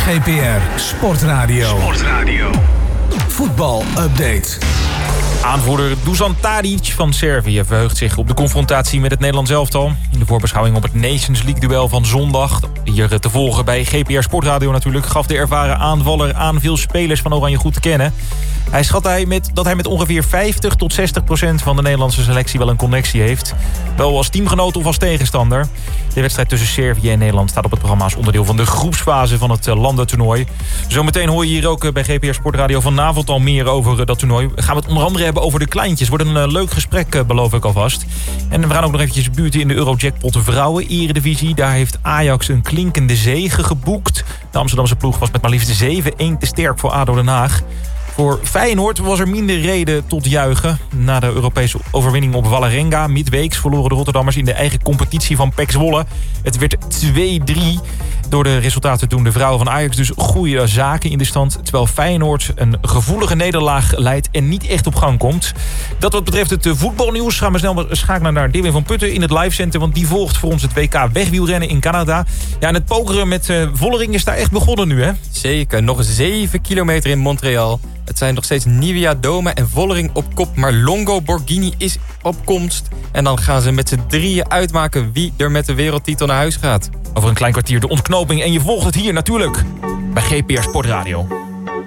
GPR Sportradio. Voetbal-update. Aanvoerder Dusan Tadic van Servië verheugt zich op de confrontatie met het Nederlands elftal. In de voorbeschouwing op het Nations League-duel van zondag, hier te volgen bij GPR Sportradio natuurlijk, gaf de ervaren aanvaller aan veel spelers van Oranje goed te kennen. Hij schat dat hij met ongeveer 50 tot 60% van de Nederlandse selectie wel een connectie heeft. Wel als teamgenoot of als tegenstander. De wedstrijd tussen Servië en Nederland staat op het programma als onderdeel van de groepsfase van het landentoernooi. Zometeen hoor je hier ook bij GPR Sportradio vanavond al meer over dat toernooi. Gaan we het onder andere hebben over de kleintjes. Wordt een leuk gesprek, beloof ik alvast. En we gaan ook nog eventjes buurten in de Eurojackpot vrouwen-eredivisie. Daar heeft Ajax een klinkende zege geboekt. De Amsterdamse ploeg was met maar liefst 7-1 te sterk voor ADO Den Haag. Voor Feyenoord was er minder reden tot juichen. Na de Europese overwinning op Vålerenga midweeks verloren de Rotterdammers in de eigen competitie van PEC Zwolle. Het werd 2-3. Door de resultaten doen de vrouwen van Ajax dus goede zaken in de stand. Terwijl Feyenoord een gevoelige nederlaag leidt en niet echt op gang komt. Dat wat betreft het voetbalnieuws gaan we snel schakelen naar Dirwin van Putten in het livecenter. Want die volgt voor ons het WK wegwielrennen in Canada. Ja, en het pokeren met Vollering is daar echt begonnen nu, hè? Zeker, nog 7 kilometer in Montreal. Het zijn nog steeds Nivea Doma en Vollering op kop. Maar Longo Borghini is op komst. En dan gaan ze met z'n drieën uitmaken wie er met de wereldtitel naar huis gaat. Over een klein kwartier de ontknoping. En je volgt het hier natuurlijk bij GPR Sportradio.